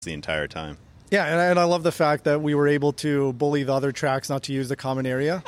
the entire time. Yeah, and I love the fact that we were able to bully the other tracks not to use the common area.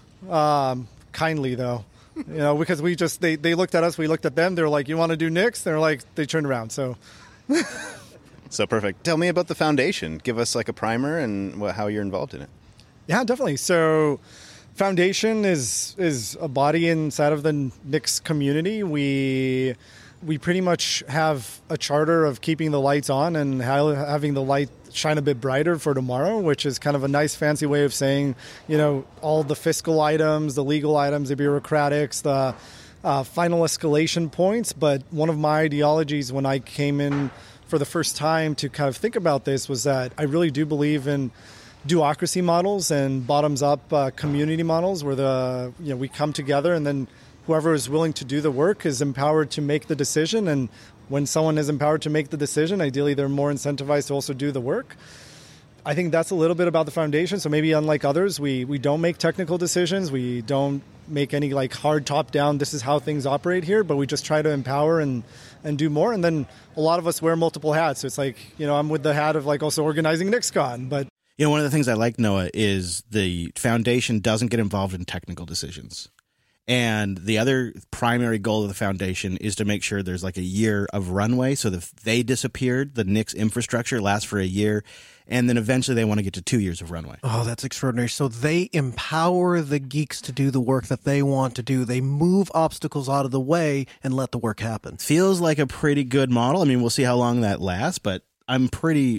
Kindly, though. Because they looked at us, we looked at them. They're like, "You want to do Nix?" They're like, they turned around. So perfect. Tell me about the foundation. Give us like a primer and how you're involved in it. Yeah, definitely. So Foundation is a body inside of the Nix community. We pretty much have a charter of keeping the lights on and having the light shine a bit brighter for tomorrow, which is kind of a nice fancy way of saying, all the fiscal items, the legal items, the bureaucratics, the final escalation points. But one of my ideologies when I came in for the first time to kind of think about this was that I really do believe in duocracy models and bottoms-up community models where we come together and then whoever is willing to do the work is empowered to make the decision. And when someone is empowered to make the decision, ideally they're more incentivized to also do the work. I think that's a little bit about the foundation. So maybe unlike others, we don't make technical decisions. We don't make any hard top-down, this is how things operate here, but we just try to empower and do more. And then a lot of us wear multiple hats. So it's I'm with the hat of also organizing NixCon. But one of the things I like, Noah, is the foundation doesn't get involved in technical decisions. And the other primary goal of the foundation is to make sure there's a year of runway. So if they disappeared, the Nix infrastructure lasts for a year. And then eventually they want to get to 2 years of runway. Oh, that's extraordinary. So they empower the geeks to do the work that they want to do. They move obstacles out of the way and let the work happen. Feels like a pretty good model. I mean, we'll see how long that lasts, but I'm very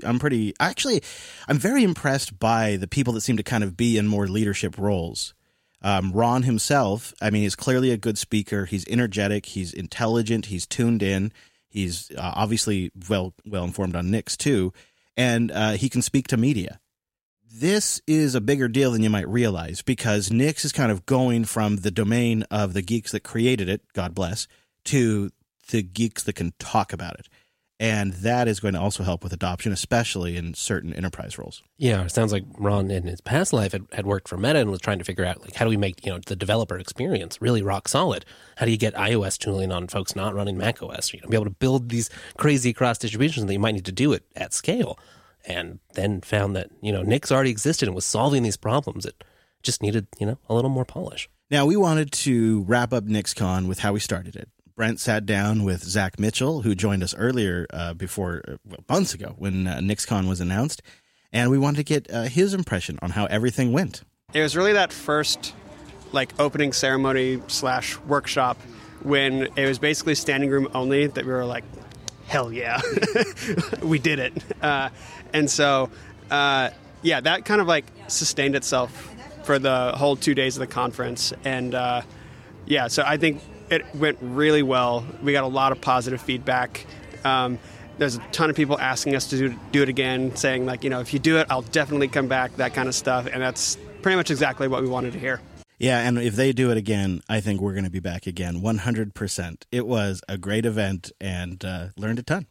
impressed by the people that seem to kind of be in more leadership roles. Ron himself, he's clearly a good speaker. He's energetic. He's intelligent. He's tuned in. He's obviously well informed on Nix too, and he can speak to media. This is a bigger deal than you might realize because Nix is kind of going from the domain of the geeks that created it, God bless, to the geeks that can talk about it. And that is going to also help with adoption, especially in certain enterprise roles. Yeah, it sounds like Ron in his past life had worked for Meta and was trying to figure out how do we make the developer experience really rock solid? How do you get iOS tooling on folks not running macOS? Be able to build these crazy cross distributions that you might need to do it at scale. And then found that Nix already existed and was solving these problems. It just needed a little more polish. Now we wanted to wrap up NixCon with how we started it. Brent sat down with Zach Mitchell, who joined us earlier months ago when NixCon was announced, and we wanted to get his impression on how everything went. It was really that first opening ceremony / workshop when it was basically standing room only that we were like, hell yeah, we did it. And so, that kind of sustained itself for the whole 2 days of the conference. And so I think it went really well. We got a lot of positive feedback. There's a ton of people asking us to do it again, saying if you do it, I'll definitely come back, that kind of stuff. And that's pretty much exactly what we wanted to hear. Yeah, and if they do it again, I think we're going to be back again, 100%. It was a great event and learned a ton.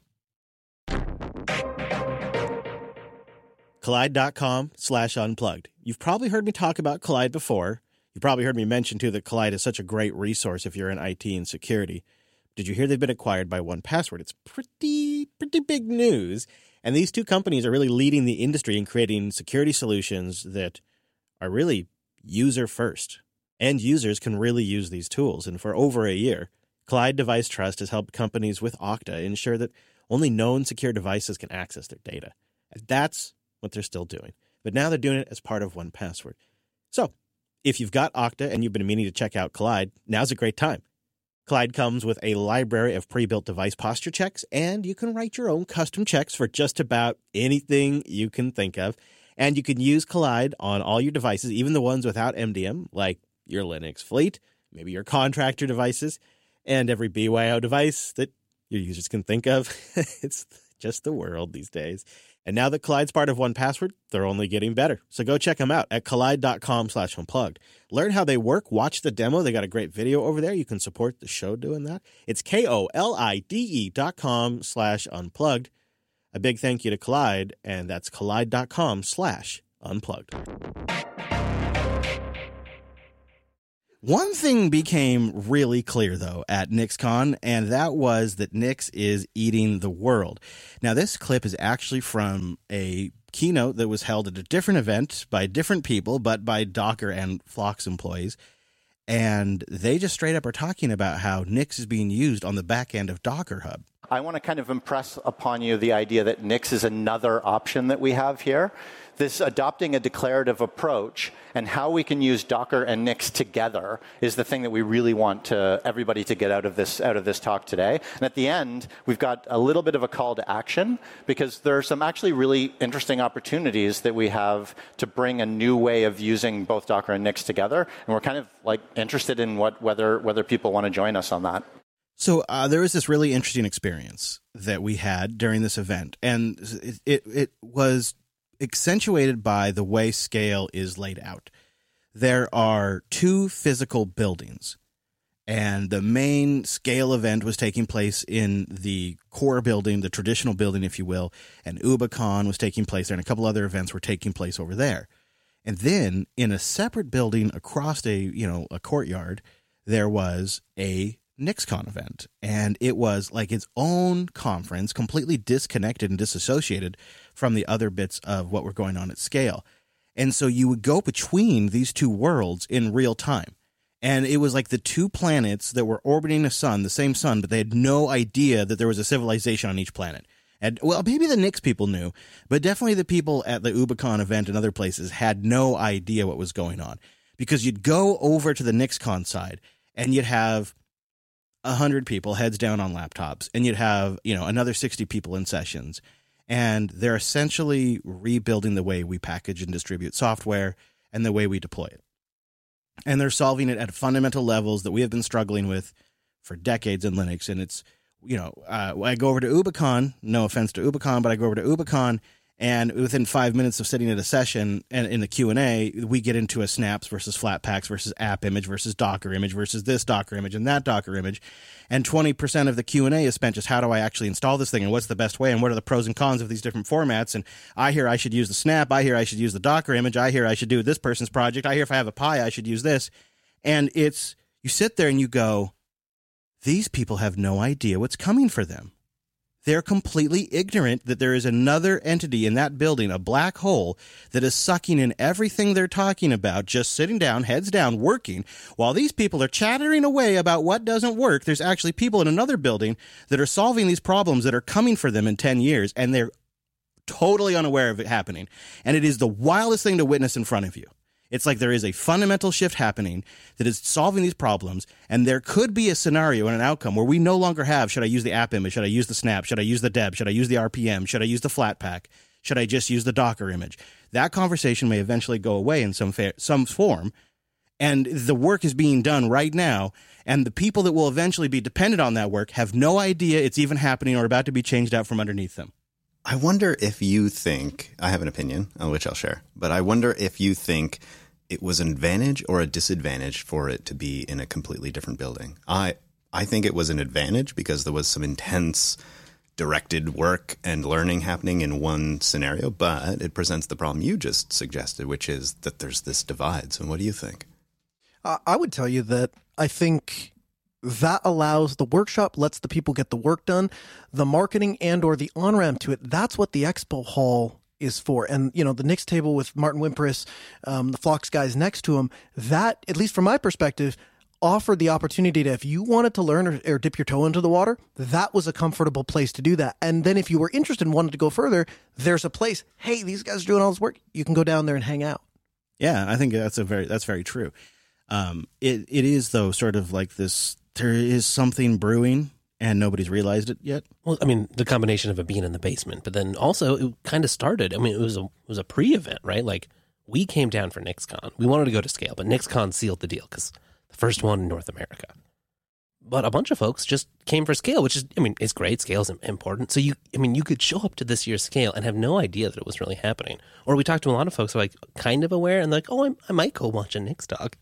Kolide.com/unplugged. You've probably heard me talk about Kolide before. You probably heard me mention, too, that Kolide is such a great resource if you're in IT and security. Did you hear they've been acquired by 1Password? It's pretty big news. And these two companies are really leading the industry in creating security solutions that are really user-first. End users can really use these tools. And for over a year, Kolide Device Trust has helped companies with Okta ensure that only known secure devices can access their data. And that's what they're still doing. But now they're doing it as part of 1Password. So, if you've got Okta and you've been meaning to check out Kolide, now's a great time. Kolide comes with a library of pre-built device posture checks, and you can write your own custom checks for just about anything you can think of. And you can use Kolide on all your devices, even the ones without MDM, like your Linux fleet, maybe your contractor devices, and every BYO device that your users can think of. It's just the world these days. And now that Kollide's part of 1Password, they're only getting better. So go check them out at kolide.com/unplugged. Learn how they work. Watch the demo. They got a great video over there. You can support the show doing that. It's KOLIDE.com/unplugged. A big thank you to Kolide, and that's kolide.com/unplugged. One thing became really clear, though, at NixCon, and that was that Nix is eating the world. Now, this clip is actually from a keynote that was held at a different event by different people, but by Docker and Phlox employees. And they just straight up are talking about how Nix is being used on the back end of Docker Hub. I want to kind of impress upon you the idea that Nix is another option that we have here. This adopting a declarative approach and how we can use Docker and Nix together is the thing that we really want everybody to get out of this talk today. And at the end, we've got a little bit of a call to action because there are some actually really interesting opportunities that we have to bring a new way of using both Docker and Nix together. And we're kind of like interested in whether people want to join us on that. So there was this really interesting experience that we had during this event, and it was accentuated by the way Scale is laid out. There are 2 physical buildings, and the main Scale event was taking place in the core building, the traditional building, if you will, and UbiCon was taking place there, and a couple other events were taking place over there. And then in a separate building across a courtyard, there was a NixCon event, and it was like its own conference, completely disconnected and disassociated from the other bits of what were going on at Scale. And so you would go between these 2 worlds in real time. And it was like the 2 planets that were orbiting the same sun, but they had no idea that there was a civilization on each planet. And well, maybe the Nix people knew, but definitely the people at the UbiCon event and other places had no idea what was going on. Because you'd go over to the NixCon side and you'd have 100 people heads down on laptops, and you'd have, another 60 people in sessions. And they're essentially rebuilding the way we package and distribute software and the way we deploy it. And they're solving it at fundamental levels that we have been struggling with for decades in Linux. And it's, I go over to UbiCon, no offense to UbiCon, but I go over to UbiCon, and within 5 minutes of sitting at a session and in the Q&A, we get into a snaps versus Flatpaks versus app image versus Docker image versus this Docker image and that Docker image. And 20% of the Q&A is spent just how do I actually install this thing and what's the best way and what are the pros and cons of these different formats. And I hear I should use the snap. I hear I should use the Docker image. I hear I should do this person's project. I hear if I have a Pi, I should use this. And it's, you sit there and you go, these people have no idea what's coming for them. They're completely ignorant that there is another entity in that building, a black hole, that is sucking in everything they're talking about, just sitting down, heads down, working. While these people are chattering away about what doesn't work, there's actually people in another building that are solving these problems that are coming for them in 10 years, and they're totally unaware of it happening. And it is the wildest thing to witness in front of you. It's like there is a fundamental shift happening that is solving these problems, and there could be a scenario and an outcome where we no longer have, should I use the app image, should I use the snap, should I use the deb, should I use the RPM, should I use the Flatpak, should I just use the Docker image? That conversation may eventually go away in some form, and the work is being done right now, and the people that will eventually be dependent on that work have no idea it's even happening or about to be changed out from underneath them. I wonder if you think, I have an opinion, which I'll share, but I wonder if you think it was an advantage or a disadvantage for it to be in a completely different building. I think it was an advantage because there was some intense directed work and learning happening in one scenario, but it presents the problem you just suggested, which is that there's this divide. So what do you think? I would tell you that I think that allows the workshop, lets the people get the work done, the marketing and or the on-ramp to it. That's what the expo hall is for. And, you know, the Nix table with Martin Wimpress, the Phlox guys next to him, that, at least from my perspective, offered the opportunity to, if you wanted to learn or dip your toe into the water, that was a comfortable place to do that. And then if you were interested and wanted to go further, there's a place, hey, these guys are doing all this work. You can go down there and hang out. Yeah, I think that's very true. It is, though, sort of like this, there is something brewing and nobody's realized it yet. Well, I mean, the combination of it being in the basement, but then also it kind of started. I mean, it was a pre-event, right? Like, we came down for NixCon. We wanted to go to Scale, but NixCon sealed the deal because the first one in North America. But a bunch of folks just came for Scale, which is, I mean, it's great. Scale is important. So you could show up to this year's Scale and have no idea that it was really happening. Or we talked to a lot of folks who are like kind of aware and like, oh, I might go watch a Nix talk.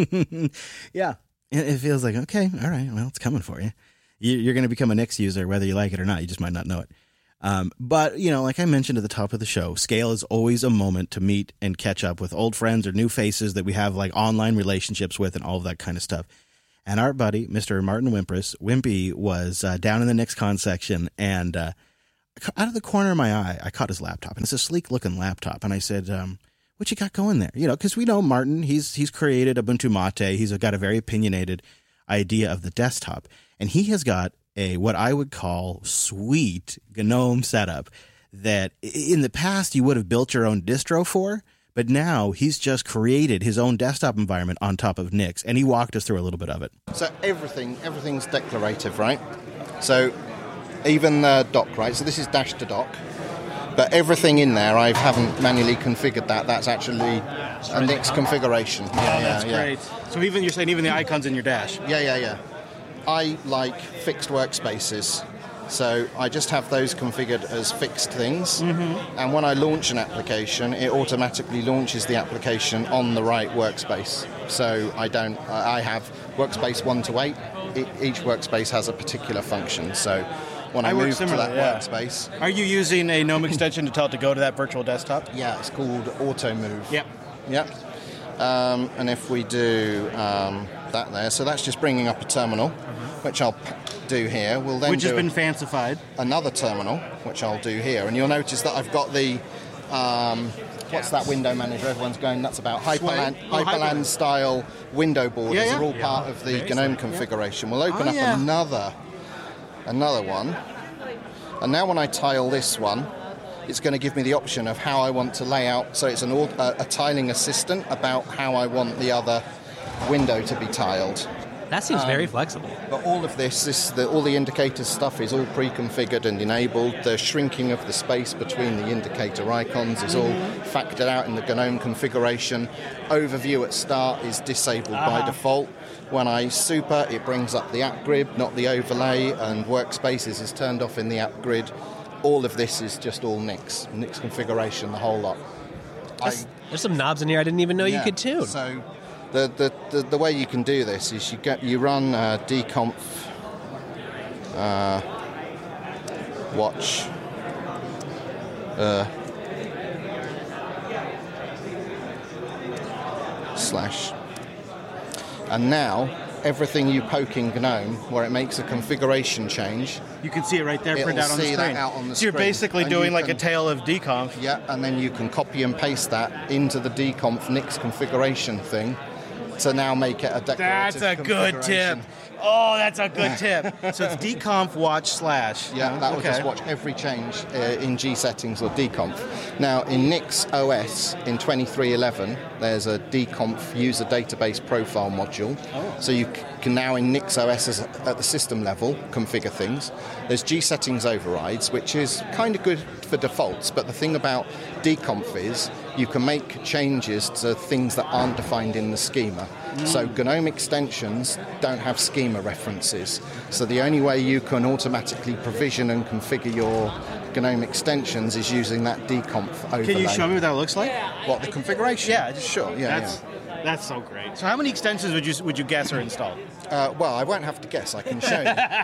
Yeah. It feels like, okay, all right, well, it's coming for you. You're going to become a Nix user, whether you like it or not. You just might not know it. But, like I mentioned at the top of the show, scale is always a moment to meet and catch up with old friends or new faces that we have like online relationships with and all of that kind of stuff. And our buddy, Mr. Martin Wimpy, was down in the NixCon section, and out of the corner of my eye, I caught his laptop. And it's a sleek-looking laptop. And I said, what you got going there? Because we know Martin, he's created Ubuntu Mate. He's got a very opinionated idea of the desktop. And he has got what I would call sweet GNOME setup that in the past you would have built your own distro for, but now he's just created his own desktop environment on top of Nix, and he walked us through a little bit of it. So everything's declarative, right? So even doc, right? So this is dash to doc, but everything in there I haven't manually configured that. That's actually a Nix configuration. That's great. So you're saying even the icons in your dash? Yeah. I like fixed workspaces, so I just have those configured as fixed things, and when I launch an application, it automatically launches the application on the right workspace. So I have workspace 1 to 8. Each workspace has a particular function, so when I move to that workspace... Are you using a GNOME extension to tell it to go to that virtual desktop? Yeah, it's called Auto Move. Yep. And if we do that there, so that's just bringing up a terminal, which I'll do here. We'll then which has been fancified. Another terminal, which I'll do here, and you'll notice that I've got the what's that window manager? Everyone's going nuts about Hyperland style window borders are all part of the GNOME configuration. We'll open up another one, and now when I tile this one, it's going to give me the option of how I want to lay out. So it's a tiling assistant about how I want the other window to be tiled. That seems very flexible. But all of all the indicator stuff is all pre-configured and enabled. The shrinking of the space between the indicator icons is all factored out in the GNOME configuration. Overview at start is disabled by default. When I super, it brings up the app grid, not the overlay, and workspaces is turned off in the app grid. All of this is just all Nix configuration, the whole lot. There's some knobs in here I didn't even know you could tune. So the way you can do this is you run dconf watch / and now everything you poke in GNOME where it makes a configuration change, you can see it right there printed out on the screen. That out on the so you're basically doing like a tail of dconf. Yeah, and then you can copy and paste that into the dconf Nix configuration thing to now make it a declarative That's a good tip. Oh, that's a good tip. So it's dconf watch /. Yeah, that will just watch every change in G settings or dconf. Now, in Nix OS in 23.11, there's a dconf user database profile module. So you can now in Nix OS at the system level configure things. There's G settings overrides, which is kind of good for defaults, but the thing about dconf is you can make changes to things that aren't defined in the schema. So GNOME extensions don't have schema references. So the only way you can automatically provision and configure your GNOME extensions is using that dconf overlay. Can you show me what that looks like? What, the configuration? Yeah, sure. That's so great. So how many extensions would you guess are installed? Well, I won't have to guess. I can show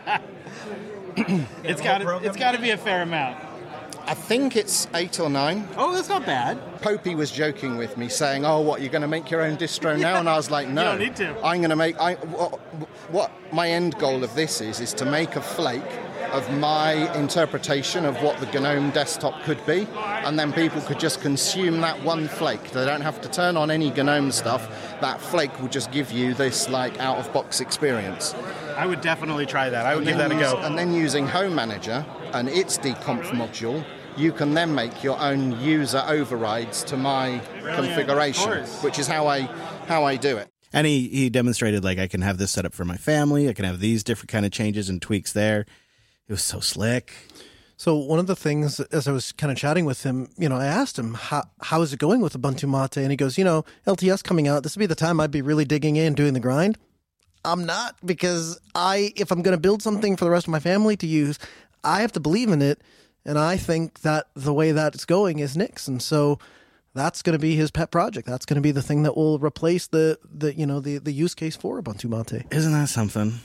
you. It's got to be a fair amount. I think it's 8 or 9. Oh, that's not bad. Popey was joking with me, saying, "Oh, what, you're going to make your own distro now?" And I was like, "No, you don't need to. I'm going to make." What my end goal of this is to make a flake of my interpretation of what the GNOME desktop could be, and then people could just consume that one flake. They don't have to turn on any GNOME stuff. That flake will just give you this like out-of-box experience. I would definitely try that. I would give that a go. And then using Home Manager and its dconf module, you can then make your own user overrides to my configuration, which is how I do it. And he demonstrated, like, I can have this set up for my family. I can have these different kind of changes and tweaks there. It was so slick. So one of the things, as I was kind of chatting with him, I asked him, how is it going with Ubuntu Mate? And he goes, LTS coming out, this would be the time I'd be really digging in, doing the grind. I'm not, because if I'm going to build something for the rest of my family to use, I have to believe in it. And I think that the way that it's going is Nix. And so that's going to be his pet project. That's going to be the thing that will replace the use case for Ubuntu Mate. Isn't that something?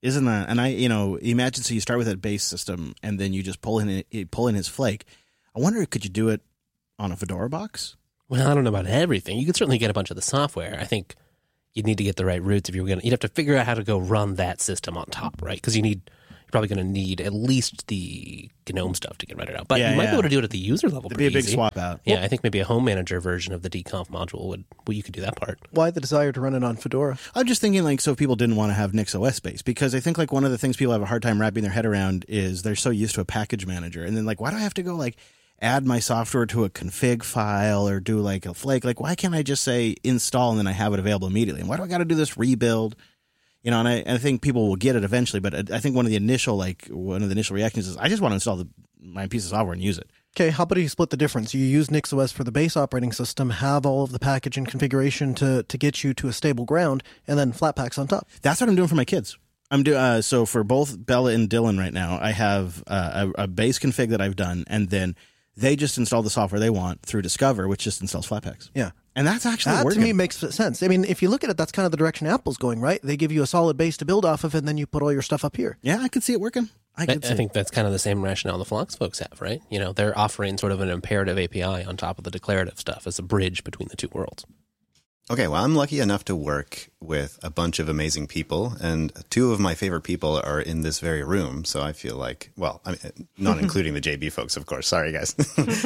Isn't that? And imagine, so you start with a base system and then you just pull in his Flake. I wonder, could you do it on a Fedora box? Well, I don't know about everything. You could certainly get a bunch of the software. I think you'd need to get the right roots if you were going to. You'd have to figure out how to go run that system on top, right? Because you're probably going to need at least the GNOME stuff to get rendered out. But you might be able to do it at the user level. It'd be a big swap out. Yeah, I think maybe a home manager version of the dconf module you could do that part. Why the desire to run it on Fedora? I'm just thinking, so if people didn't want to have NixOS space, because I think one of the things people have a hard time wrapping their head around is they're so used to a package manager, and then why do I have to go add my software to a config file or do a Flake? Why can't I just say install and then I have it available immediately? And why do I got to do this rebuild? And I think people will get it eventually, but I think one of the initial reactions is I just want to install my piece of software and use it. Okay, how about you split the difference? You use NixOS for the base operating system, have all of the package and configuration to get you to a stable ground, and then Flatpaks on top. That's what I'm doing for my kids. I'm doing so for both Bella and Dylan right now. I have a base config that I've done, and then they just install the software they want through Discover, which just installs Flatpaks. Yeah. And that's actually working. To me makes sense. I mean, if you look at it, that's kind of the direction Apple's going, right? They give you a solid base to build off of, and then you put all your stuff up here. Yeah, I could see it working. I think that's kind of the same rationale the Flux folks have, right? They're offering sort of an imperative API on top of the declarative stuff as a bridge between the two worlds. Okay, well, I'm lucky enough to work with a bunch of amazing people, and two of my favorite people are in this very room. So I feel not including the JB folks, of course. Sorry, guys.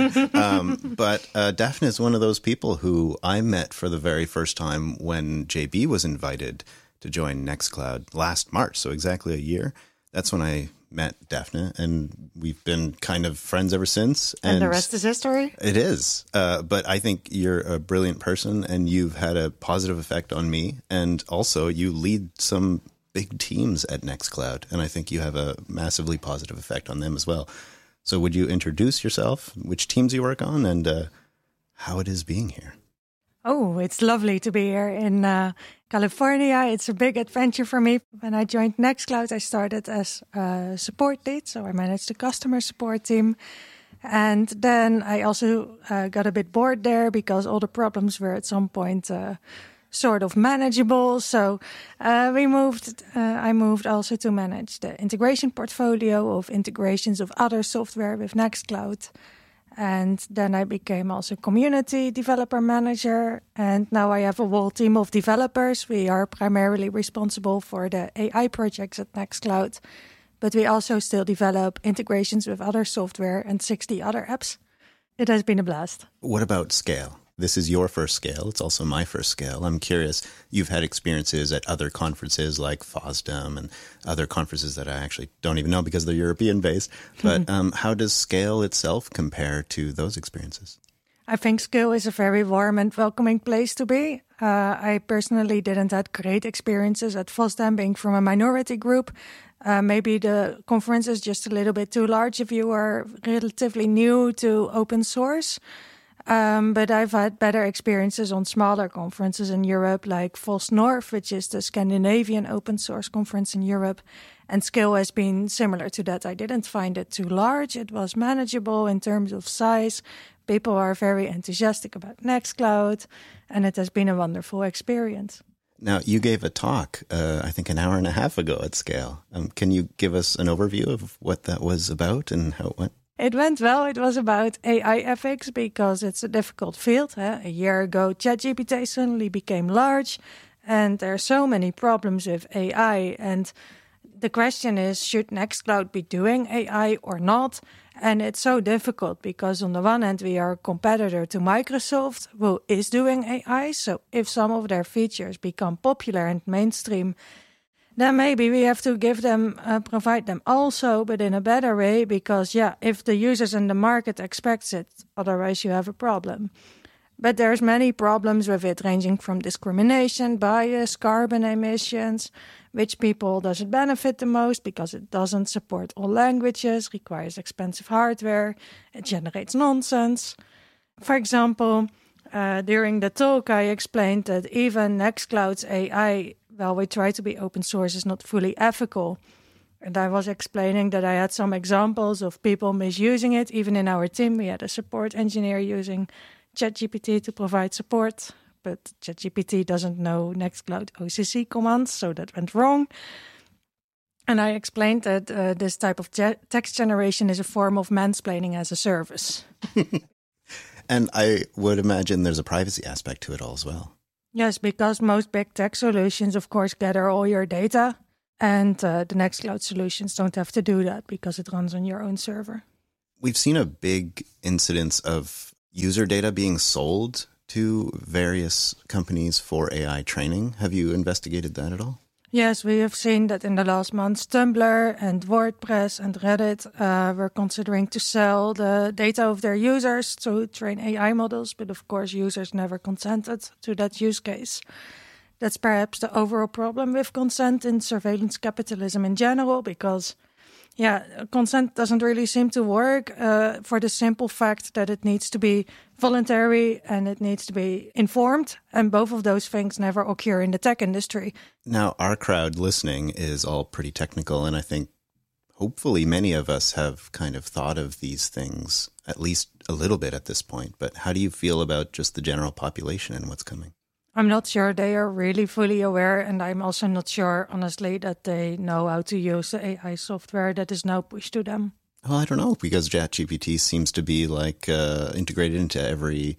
But Daphne is one of those people who I met for the very first time when JB was invited to join Nextcloud last March. So exactly a year. That's when I met Daphne, and we've been kind of friends ever since. And the rest is history? It is. But I think you're a brilliant person, and you've had a positive effect on me. And also, you lead some big teams at Nextcloud, and I think you have a massively positive effect on them as well. So would you introduce yourself, which teams you work on, and how it is being here? Oh, it's lovely to be here in California. It's a big adventure for me. When I joined Nextcloud, I started as a support lead, so I managed the customer support team. And then I also got a bit bored there because all the problems were at some point sort of manageable. So I moved also to manage the integration portfolio of integrations of other software with Nextcloud. And then I became also community developer manager. And now I have a whole team of developers. We are primarily responsible for the AI projects at Nextcloud. But we also still develop integrations with other software and 60 other apps. It has been a blast. What about Scale? This is your first Scale. It's also my first Scale. I'm curious, you've had experiences at other conferences like FOSDEM and other conferences that I actually don't even know because they're European-based. But how does Scale itself compare to those experiences? I think Scale is a very warm and welcoming place to be. I personally didn't have great experiences at FOSDEM, being from a minority group. Maybe the conference is just a little bit too large if you are relatively new to open source. But I've had better experiences on smaller conferences in Europe, like FOSS North, which is the Scandinavian open source conference in Europe. And Scale has been similar to that. I didn't find it too large. It was manageable in terms of size. People are very enthusiastic about Nextcloud, and it has been a wonderful experience. Now, you gave a talk, I think an hour and a half ago at Scale. Can you give us an overview of what that was about and how it went? It went well. It was about AI ethics because it's a difficult field. A year ago, ChatGPT suddenly became large, and there are so many problems with AI. And the question is, should Nextcloud be doing AI or not? And it's so difficult because on the one hand, we are a competitor to Microsoft, who is doing AI. So if some of their features become popular and mainstream, then maybe we have to give them, provide them also, but in a better way, because, if the users and the market expects it, otherwise you have a problem. But there's many problems with it, ranging from discrimination, bias, carbon emissions, which people does it benefit the most because it doesn't support all languages, requires expensive hardware, it generates nonsense. For example, during the talk, I explained that even Nextcloud's AI, well, we try to be open source, is not fully ethical. And I was explaining that I had some examples of people misusing it. Even in our team, we had a support engineer using ChatGPT to provide support, but ChatGPT doesn't know Nextcloud OCC commands, so that went wrong. And I explained that this type of text generation is a form of mansplaining as a service. And I would imagine there's a privacy aspect to it all as well. Yes, because most big tech solutions, of course, gather all your data. And the Nextcloud solutions don't have to do that because it runs on your own server. We've seen a big incidence of user data being sold to various companies for AI training. Have you investigated that at all? Yes, we have seen that in the last months, Tumblr and WordPress and Reddit were considering to sell the data of their users to train AI models. But of course, users never consented to that use case. That's perhaps the overall problem with consent in surveillance capitalism in general, because consent doesn't really seem to work for the simple fact that it needs to be voluntary and it needs to be informed. And both of those things never occur in the tech industry. Now, our crowd listening is all pretty technical, and I think hopefully many of us have kind of thought of these things at least a little bit at this point. But how do you feel about just the general population and what's coming? I'm not sure they are really fully aware, and I'm also not sure, honestly, that they know how to use the AI software that is now pushed to them. Well, I don't know, because ChatGPT seems to be like integrated into every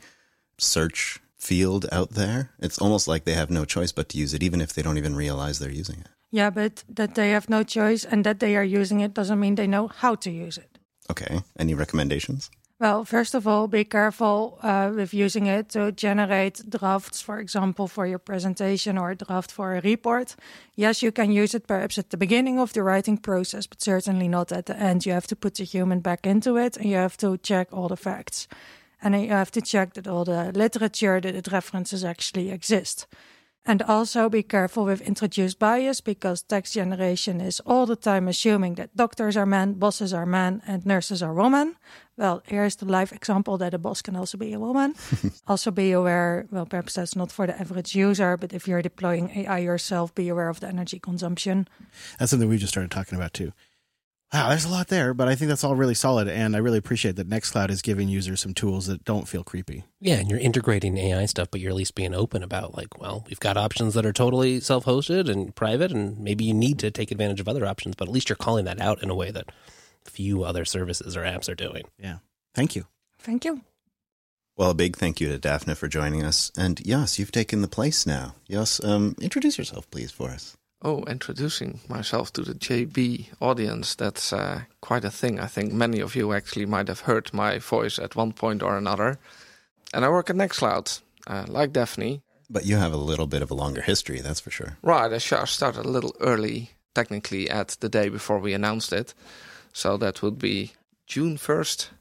search field out there. It's almost like they have no choice but to use it, even if they don't even realize they're using it. Yeah, but that they have no choice and that they are using it doesn't mean they know how to use it. Okay. Any recommendations? Well, first of all, be careful with using it to generate drafts, for example, for your presentation or a draft for a report. Yes, you can use it perhaps at the beginning of the writing process, but certainly not at the end. You have to put the human back into it and you have to check all the facts. And then you have to check that all the literature, that it references actually exist. And also be careful with introduced bias, because text generation is all the time assuming that doctors are men, bosses are men, and nurses are women. Well, here's the live example that a boss can also be a woman. Also be aware, well, perhaps that's not for the average user, but if you're deploying AI yourself, be aware of the energy consumption. That's something we just started talking about too. Wow, there's a lot there, but I think that's all really solid, and I really appreciate that Nextcloud is giving users some tools that don't feel creepy. Yeah, and you're integrating AI stuff, but you're at least being open about, like, well, we've got options that are totally self-hosted and private, and maybe you need to take advantage of other options, but at least you're calling that out in a way that few other services or apps are doing. Yeah. Thank you. Thank you. Well, a big thank you to Daphne for joining us. And Jos, you've taken the place now. Jos, introduce yourself, please, for us. Oh, introducing myself to the JB audience, that's quite a thing. I think many of you actually might have heard my voice at one point or another. And I work at Nextcloud, like Daphne. But you have a little bit of a longer history, that's for sure. Right, I started a little early, technically, at the day before we announced it. So that would be June 1st,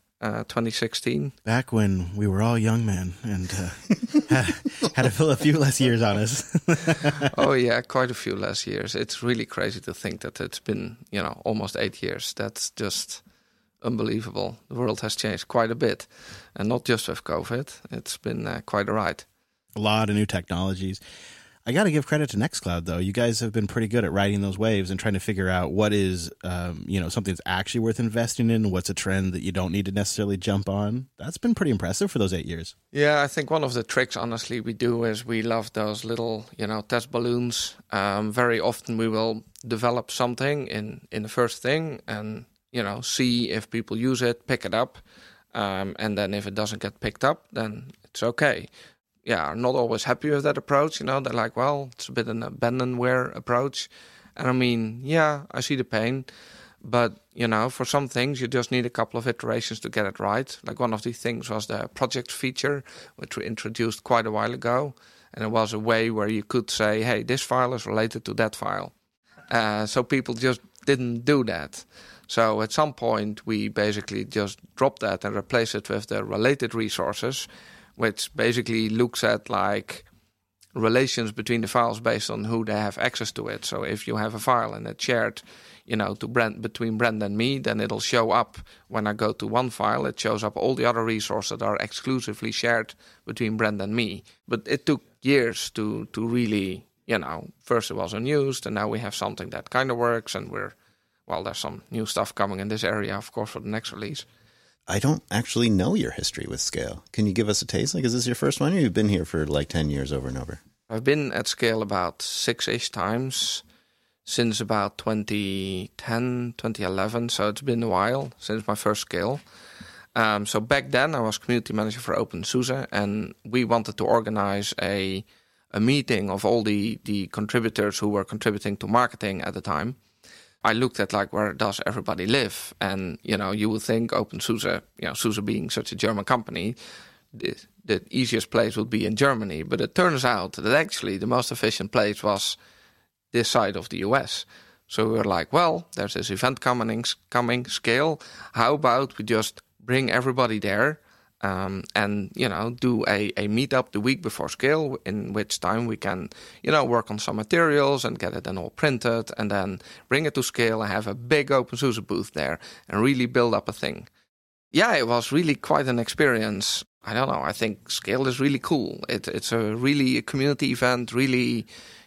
2016. Back when we were all young men and had to fill a few less years on us. Oh, yeah, quite a few less years. It's really crazy to think that it's been, almost 8 years. That's just unbelievable. The world has changed quite a bit. And not just with COVID. It's been quite a ride. A lot of new technologies. I got to give credit to Nextcloud, though. You guys have been pretty good at riding those waves and trying to figure out what is, something that's actually worth investing in, what's a trend that you don't need to necessarily jump on. That's been pretty impressive for those 8 years. Yeah, I think one of the tricks, honestly, we do is we love those little, test balloons. Very often we will develop something in the first thing and, see if people use it, pick it up. And then if it doesn't get picked up, then it's okay. Yeah, are not always happy with that approach. They're like, well, it's a bit an abandonware approach. And I mean, yeah, I see the pain. But, for some things, you just need a couple of iterations to get it right. Like one of these things was the project feature, which we introduced quite a while ago. And it was a way where you could say, hey, this file is related to that file. So people just didn't do that. So at some point, we basically just dropped that and replaced it with the related resources, which basically looks at like relations between the files based on who they have access to it. So if you have a file and it's shared, between Brent and me, then it'll show up when I go to one file. It shows up all the other resources that are exclusively shared between Brent and me. But it took years to really, first it was unused, and now we have something that kind of works, and there's some new stuff coming in this area, of course, for the next release. I don't actually know your history with Scale. Can you give us a taste? Like, is this your first one, or you've been here for like 10 years over and over? I've been at Scale about 6-ish times since about 2010, 2011. So it's been a while since my first scale. So back then I was community manager for OpenSUSE, and we wanted to organize a meeting of all the contributors who were contributing to marketing at the time. I looked at like, where does everybody live? And, you would think OpenSUSE, SUSE being such a German company, the easiest place would be in Germany. But it turns out that actually the most efficient place was this side of the US. So we were like, well, there's this event coming, Scale. How about we just bring everybody there and, do a meetup the week before Scale, in which time we can, work on some materials and get it then all printed and then bring it to Scale and have a big OpenSUSE booth there and really build up a thing. Yeah, it was really quite an experience. I don't know. I think Scale is really cool. It's a really community event, really,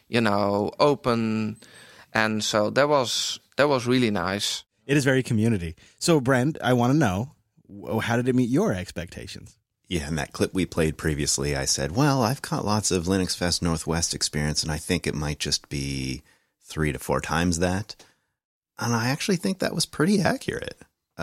open. And so that was really nice. It is very community. So, Brent, I want to know, how did it meet your expectations? Yeah, in that clip we played previously, I said, well, I've got lots of Linux Fest Northwest experience, and I think it might just be 3 to 4 times that. And I actually think that was pretty accurate.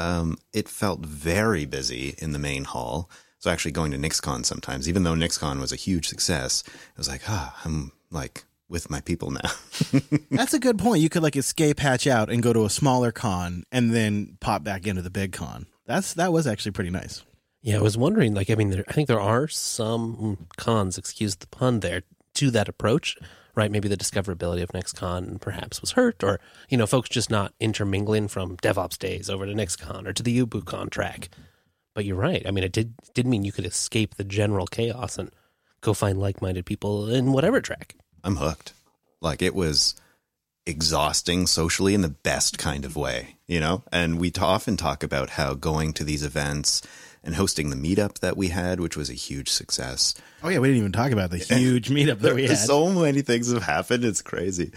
It felt very busy in the main hall. So actually going to NixCon sometimes, even though NixCon was a huge success, it was like, I'm like with my people now. That's a good point. You could like escape hatch out and go to a smaller con and then pop back into the big con. That was actually pretty nice. Yeah, I was wondering, I think there are some cons, excuse the pun there, to that approach, right? Maybe the discoverability of NixCon perhaps was hurt, or, folks just not intermingling from DevOps days over to NixCon or to the UbuCon track. But you're right. I mean, it did mean you could escape the general chaos and go find like-minded people in whatever track. I'm hooked. It was exhausting socially in the best kind of way, And we often talk about how going to these events and hosting the meetup that we had, which was a huge success. Oh, yeah, we didn't even talk about the huge meetup that we had. So many things have happened. It's crazy.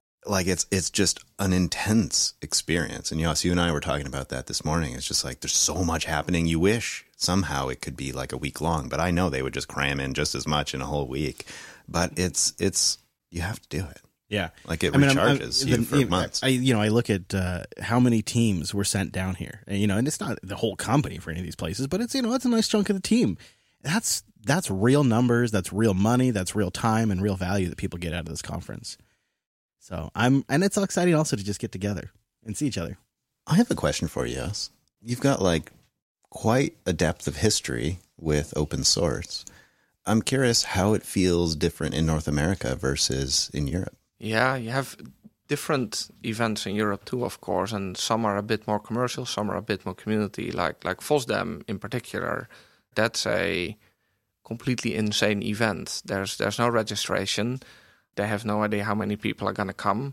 It's just an intense experience. And, so you and I were talking about that this morning. It's just there's so much happening. You wish somehow it could be a week long, but I know they would just cram in just as much in a whole week. But it's you have to do it. Yeah. It recharges you for months. I look at how many teams were sent down here. And, and it's not the whole company for any of these places, but it's, it's a nice chunk of the team. That's real numbers. That's real money. That's real time and real value that people get out of this conference. So and it's exciting also to just get together and see each other. I have a question for you, Yes. You've got quite a depth of history with open source. I'm curious how it feels different in North America versus in Europe. Yeah, you have different events in Europe too, of course, and some are a bit more commercial, some are a bit more community, like FOSDEM in particular. That's a completely insane event. There's no registration. They have no idea how many people are going to come.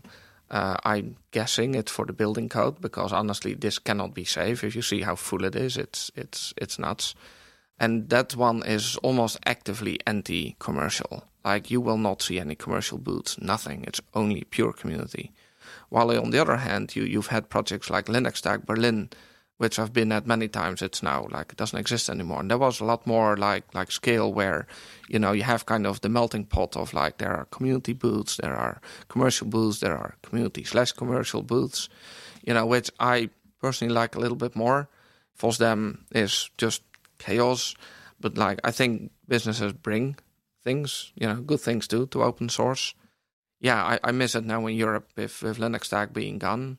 I'm guessing it's for the building code, because honestly, this cannot be safe. If you see how full it is, it's nuts. And that one is almost actively anti-commercial. You will not see any commercial booths, nothing. It's only pure community. While on the other hand, you've had projects like LinuxDAG Berlin, which I've been at many times. It's now it doesn't exist anymore. And there was a lot more like Scale, where, you have kind of the melting pot of there are community booths, there are commercial booths, there are community/commercial booths, which I personally like a little bit more. FOSDEM is just chaos, but I think businesses bring things, good things to open source. Yeah, I miss it now in Europe with LinuxDAG being gone.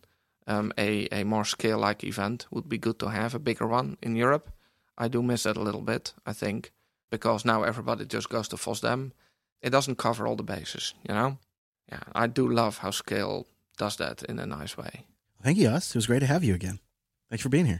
A more scale-like event would be good to have, a bigger one in Europe. I do miss it a little bit, I think, because now everybody just goes to FOSDEM. It doesn't cover all the bases, Yeah, I do love how Scale does that in a nice way. Thank you, Us. It was great to have you again. Thanks for being here.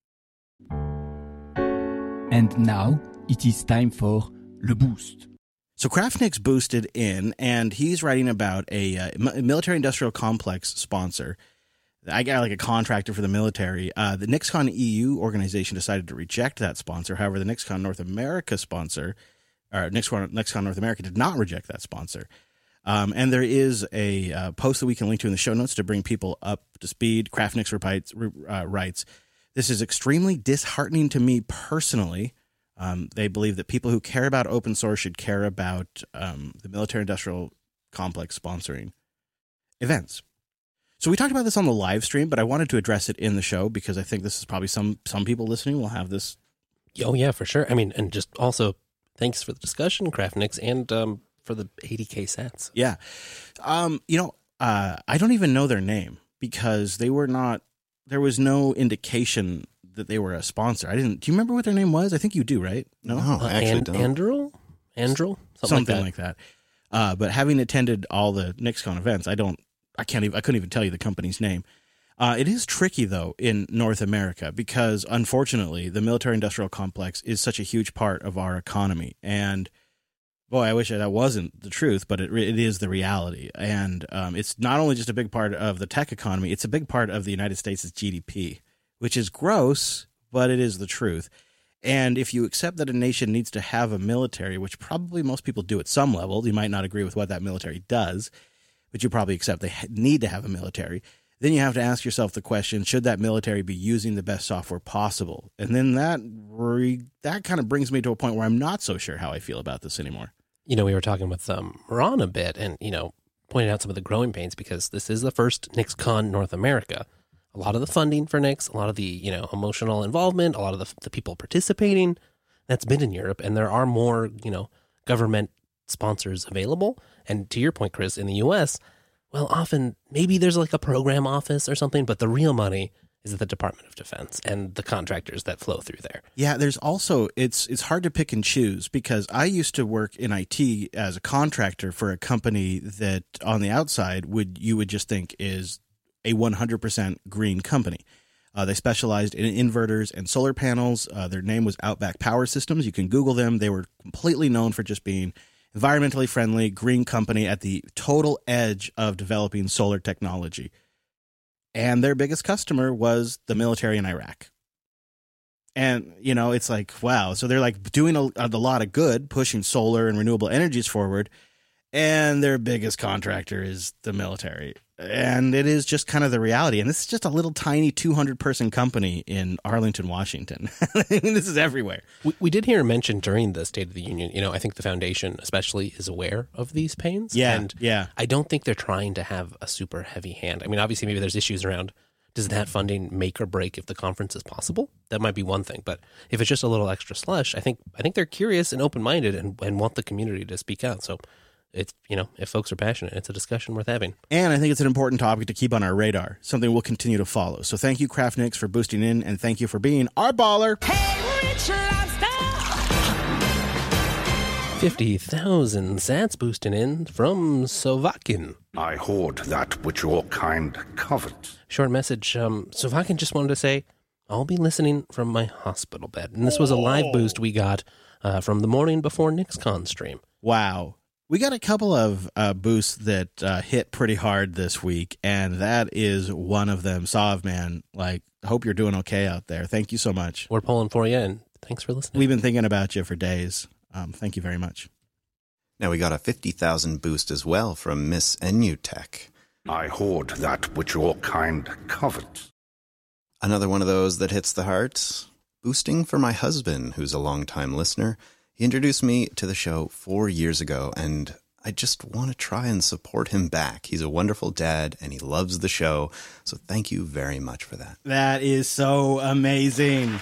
And now it is time for Le Boost. So Craftnix boosted in, and he's writing about a military-industrial complex sponsor. I got a contractor for the military. The NixCon EU organization decided to reject that sponsor. However, the NixCon North America sponsor, or NixCon North America, did not reject that sponsor. And there is a post that we can link to in the show notes to bring people up to speed. Craftnix writes, "This is extremely disheartening to me personally. They believe that people who care about open source should care about the military-industrial complex sponsoring events. So we talked about this on the live stream, but I wanted to address it in the show because I think this is probably some people listening will have this. Oh, yeah, for sure. I mean, and just also thanks for the discussion, Craftnix, and for the 80K sats. Yeah. I don't even know their name because there was no indication that they were a sponsor. Do you remember what their name was? I think you do, right? No, I actually don't. Andrel? Something like that. But having attended all the NixCon events, I couldn't even tell you the company's name. It is tricky though in North America because unfortunately the military industrial complex is such a huge part of our economy. And boy, I wish that wasn't the truth, but it is the reality. And it's not only just a big part of the tech economy, it's a big part of the United States' GDP, which is gross, but it is the truth. And if you accept that a nation needs to have a military, which probably most people do at some level, you might not agree with what that military does, but you probably accept they need to have a military, then you have to ask yourself the question, should that military be using the best software possible? And then that kind of brings me to a point where I'm not so sure how I feel about this anymore. We were talking with Ron a bit and, pointed out some of the growing pains because this is the first NixCon North America. A lot of the funding for Nix, a lot of the, emotional involvement, a lot of the people participating, that's been in Europe. And there are more, government sponsors available. And to your point, Chris, in the U.S., well, often maybe there's like a program office or something, but the real money is at the Department of Defense and the contractors that flow through there. Yeah, there's also, it's hard to pick and choose because I used to work in IT as a contractor for a company that on the outside you would just think is a 100% green company. They specialized in inverters and solar panels. Their name was Outback Power Systems. You can Google them. They were completely known for just being environmentally friendly, green company at the total edge of developing solar technology. And their biggest customer was the military in Iraq. And, it's like, wow. So they're like doing a lot of good, pushing solar and renewable energies forward. And their biggest contractor is the military. And it is just kind of the reality. And this is just a little tiny 200-person company in Arlington, Washington. I mean, this is everywhere. We did hear mentioned during the State of the Union, I think the foundation especially is aware of these pains. Yeah, and yeah. I don't think they're trying to have a super heavy hand. I mean, obviously, maybe there's issues around, does that funding make or break if the conference is possible? That might be one thing. But if it's just a little extra slush, I think they're curious and open-minded and want the community to speak out. So it's, if folks are passionate, it's a discussion worth having. And I think it's an important topic to keep on our radar, something we'll continue to follow. So thank you, Craftnix, for boosting in, and thank you for being our baller. Hey, Rich Lobster! 50,000 sats boosting in from Sovakin. I hoard that which your kind covet. Short message. Sovakin just wanted to say, I'll be listening from my hospital bed. And this was a live boost we got from the morning before NixCon stream. Wow. We got a couple of boosts that hit pretty hard this week, and that is one of them. Sov, man, I hope you're doing okay out there. Thank you so much. We're pulling for you, and thanks for listening. We've been thinking about you for days. Thank you very much. Now we got a 50,000 boost as well from Miss Enutech. I hoard that which your kind covet. Another one of those that hits the heart. Boosting for my husband, who's a longtime listener. He introduced me to the show 4 years ago, and I just want to try and support him back. He's a wonderful dad, and he loves the show, so thank you very much for that. That is so amazing.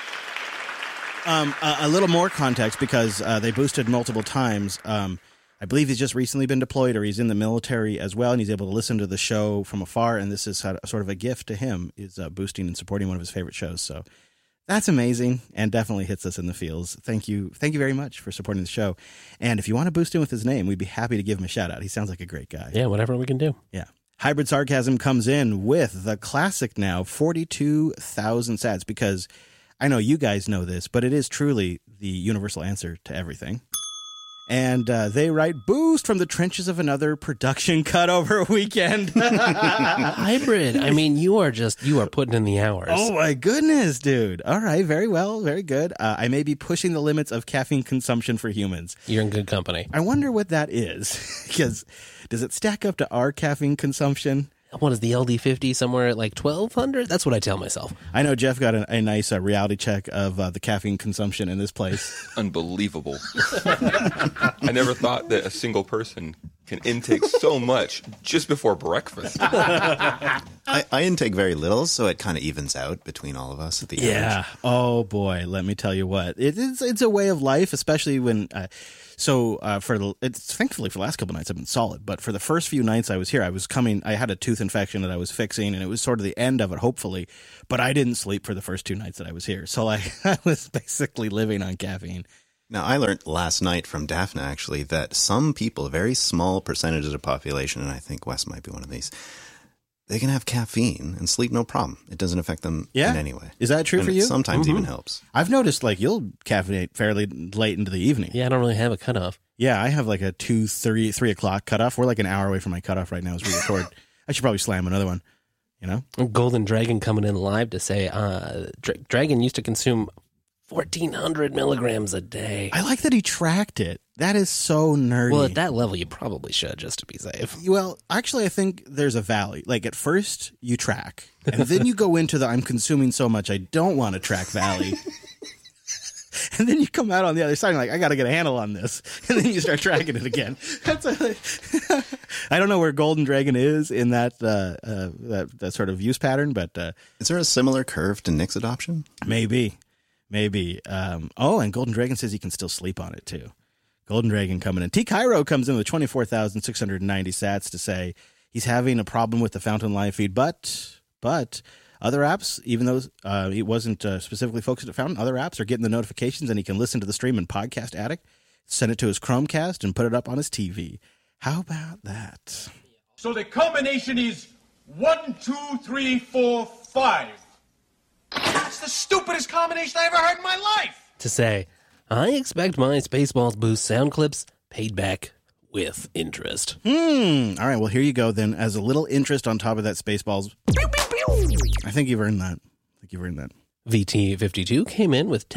A little more context, because they boosted multiple times. I believe he's just recently been deployed, or he's in the military as well, and he's able to listen to the show from afar, and this is sort of a gift to him, is boosting and supporting one of his favorite shows, so... That's amazing and definitely hits us in the feels. Thank you. Thank you very much for supporting the show. And if you want to boost him with his name, we'd be happy to give him a shout out. He sounds like a great guy. Yeah, whatever we can do. Yeah. Hybrid Sarcasm comes in with the classic now 42,000 sats because I know you guys know this, but it is truly the universal answer to everything. And they write, boost from the trenches of another production cut over a weekend. Hybrid. I mean, you are putting in the hours. Oh, my goodness, dude. All right. Very well. Very good. I may be pushing the limits of caffeine consumption for humans. You're in good company. I wonder what that is. Because does it stack up to our caffeine consumption? What is the LD50 somewhere at like 1,200? That's what I tell myself. I know Jeff got a nice reality check of the caffeine consumption in this place. Unbelievable. I never thought that a single person can intake so much just before breakfast. I intake very little, so it kind of evens out between all of us at the end. Yeah. Oh boy, let me tell you what. It's a way of life, especially when thankfully for the last couple nights I've been solid, but for the first few nights I was here, I had a tooth infection that I was fixing, and it was sort of the end of it, hopefully, but I didn't sleep for the first 2 nights that I was here. So I was basically living on caffeine. Now, I learned last night from Daphne, actually, that some people, very small percentages of the population, and I think Wes might be one of these, they can have caffeine and sleep no problem. It doesn't affect them in any way. Is that true for you? Sometimes even helps. I've noticed, you'll caffeinate fairly late into the evening. Yeah, I don't really have a cutoff. Yeah, I have like a 3 o'clock cutoff. We're like an hour away from my cutoff right now as we record. I should probably slam another one, Golden Dragon coming in live to say, Dragon used to consume 1,400 milligrams a day. I like that he tracked it. That is so nerdy. Well, at that level, you probably should, just to be safe. Well, actually, I think there's a valley. At first, you track, and then you go into the I'm consuming so much I don't want to track valley. And then you come out on the other side and I got to get a handle on this. And then you start tracking it again. I don't know where Golden Dragon is in that sort of use pattern, but... is there a similar curve to Nick's adoption? Maybe. And Golden Dragon says he can still sleep on it, too. Golden Dragon coming in. T. Cairo comes in with 24,690 sats to say he's having a problem with the Fountain Live feed, but other apps, even though it wasn't specifically focused at Fountain, other apps are getting the notifications and he can listen to the stream in Podcast Addict, send it to his Chromecast, and put it up on his TV. How about that? So the combination is 1, 2, 3, 4, 5. That's the stupidest combination I ever heard in my life. To say, I expect my Spaceballs Boost sound clips paid back with interest. All right, well, here you go then. As a little interest on top of that Spaceballs. I think you've earned that. VT52 came in with